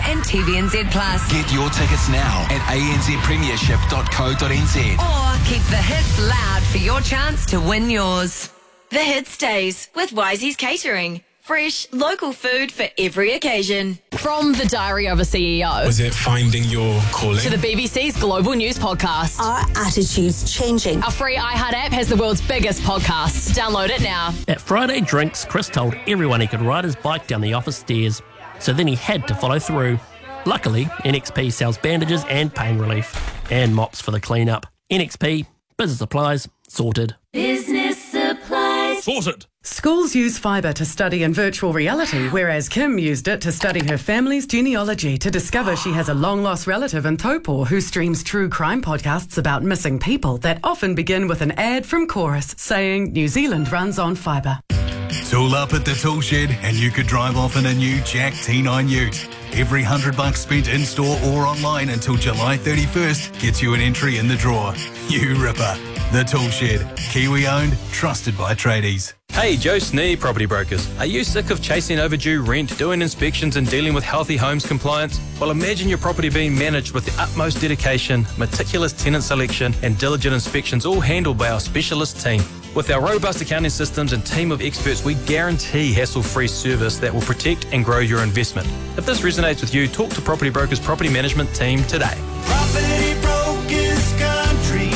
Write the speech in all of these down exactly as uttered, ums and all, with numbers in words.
and T V N Z Plus. Get your tickets now at a n z premiership dot co dot n z. Or keep the hits loud for your chance to win yours. The Hits Days with Wisey's Catering. Fresh, local food for every occasion. From the Diary of a C E O. Was it finding your calling? To the B B C's Global News Podcast. Our attitudes changing. Our free iHeart app has the world's biggest podcasts. Download it now. At Friday Drinks, Chris told everyone he could ride his bike down the office stairs, so then he had to follow through. Luckily, N X P sells bandages and pain relief, and mops for the clean-up. N X P, business supplies, sorted. Business supplies. Sorted. Schools use fibre to study in virtual reality, whereas Kim used it to study her family's genealogy to discover she has a long-lost relative in Taupo who streams true crime podcasts about missing people that often begin with an ad from Chorus saying New Zealand runs on fibre. Tool up at the tool shed and you could drive off in a new Jack T nine Ute. Every hundred bucks spent in-store or online until July thirty-first gets you an entry in the draw. You ripper. The Tool Shed. Kiwi-owned, trusted by tradies. Hey, Joe Snee Property Brokers. Are you sick of chasing overdue rent, doing inspections and dealing with Healthy Homes compliance? Well, imagine your property being managed with the utmost dedication, meticulous tenant selection and diligent inspections, all handled by our specialist team. With our robust accounting systems and team of experts, we guarantee hassle-free service that will protect and grow your investment. If this resonates with you, talk to Property Brokers Property Management Team today. Property Brokers Country.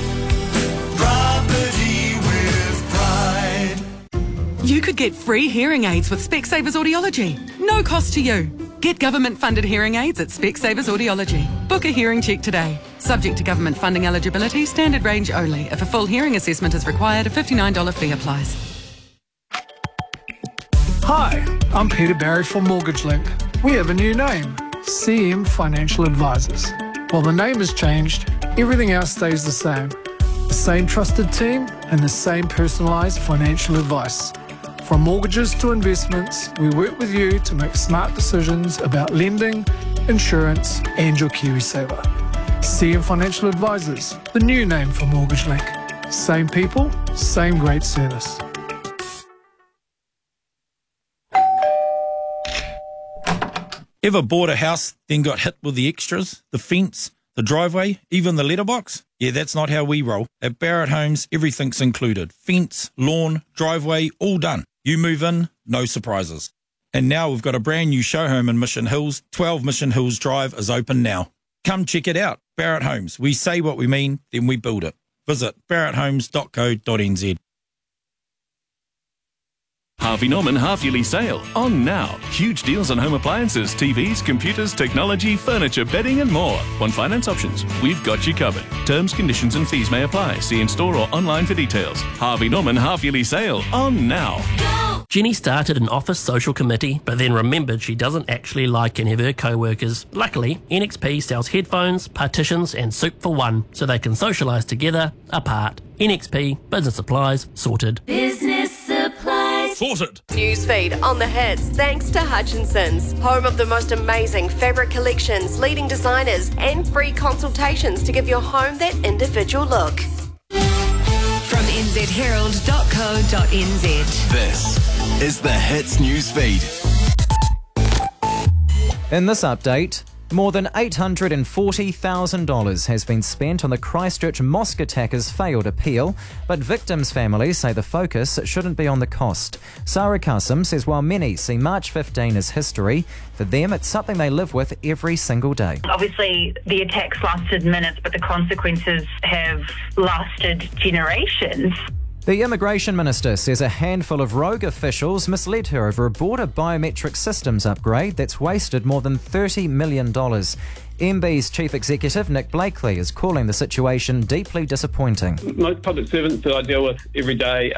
Property with pride. You could get free hearing aids with Specsavers Audiology. No cost to you. Get government-funded hearing aids at Specsavers Audiology. Book a hearing check today. Subject to government funding eligibility, standard range only. If a full hearing assessment is required, a fifty-nine dollars fee applies. Hi, I'm Peter Barry from Mortgage Link. We have a new name, C M Financial Advisors. While the name has changed, everything else stays the same. The same trusted team and the same personalised financial advice. From mortgages to investments, we work with you to make smart decisions about lending, insurance and your KiwiSaver. C M Financial Advisors, the new name for Mortgage Link. Same people, same great service. Ever bought a house, then got hit with the extras, the fence, the driveway, even the letterbox? Yeah, that's not how we roll. At Barrett Homes, everything's included. Fence, lawn, driveway, all done. You move in, no surprises. And now we've got a brand new show home in Mission Hills. twelve Mission Hills Drive is open now. Come check it out. Barrett Homes. We say what we mean, then we build it. Visit barrett homes dot co dot n z. Harvey Norman half-yearly sale on now. Huge deals on home appliances, T Vs, computers, technology, furniture, bedding and more. Want finance options? We've got you covered. Terms, conditions and fees may apply. See in store or online for details. Harvey Norman half-yearly sale on now. Go! Jenny started an office social committee, but then remembered she doesn't actually like any of her co-workers. Luckily, N X P sells headphones, partitions and soup for one, so they can socialise together, apart. N X P, business supplies, sorted. Business supplies. Sorted. Newsfeed on the hits, thanks to Hutchinson's, home of the most amazing fabric collections, leading designers, and free consultations to give your home that individual look. From n z herald dot co dot n z. This is the Hits Newsfeed. In this update, more than eight hundred forty thousand dollars has been spent on the Christchurch mosque attacker's failed appeal, but victims' families say the focus shouldn't be on the cost. Sarah Kasim says while many see March fifteenth as history, for them it's something they live with every single day. Obviously, the attacks lasted minutes, but the consequences have lasted generations. The Immigration Minister says a handful of rogue officials misled her over a border biometric systems upgrade that's wasted more than thirty million dollars. M B's Chief Executive Nick Blakely is calling the situation deeply disappointing. Most public servants that I deal with every day